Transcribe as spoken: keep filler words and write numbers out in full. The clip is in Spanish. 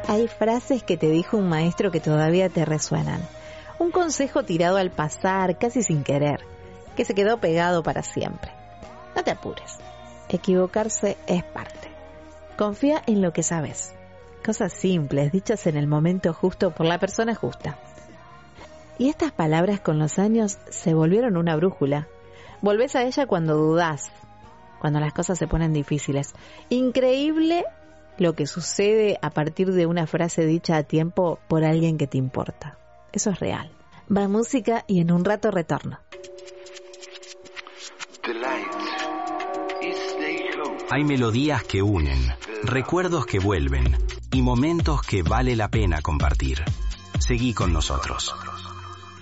hay frases que te dijo un maestro que todavía te resuenan. Un consejo tirado al pasar, casi sin querer, que se quedó pegado para siempre. No te apures. Equivocarse es parte. Confía en lo que sabes. Cosas simples, dichas en el momento justo por la persona justa. Y estas palabras con los años se volvieron una brújula. Volvés a ella cuando dudás, cuando las cosas se ponen difíciles. Increíble lo que sucede a partir de una frase dicha a tiempo por alguien que te importa. Eso es real. Va música y en un rato retorno. Hay melodías que unen, recuerdos que vuelven y momentos que vale la pena compartir. Seguí con nosotros.